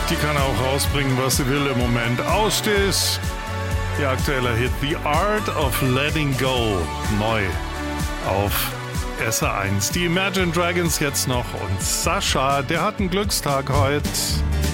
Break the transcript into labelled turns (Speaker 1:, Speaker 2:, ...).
Speaker 1: die kann auch rausbringen, was sie will im Moment. Ausstehst, ihr aktueller Hit The Art of Letting Go, neu auf SR1. Die Imagine Dragons jetzt noch und Sascha, der hat einen Glückstag heute.